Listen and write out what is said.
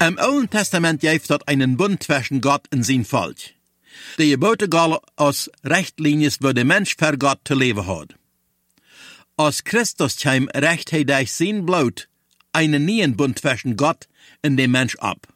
Im Alten Testament gibt dort einen Bund zwischen Gott und sein Volk. Die Gebote galten als Richtlinien, wo der Mensch für Gott zu leben hat. Als Christus kam, recht er durch sein Blut einen neuen Bund zwischen Gott und dem Mensch ab.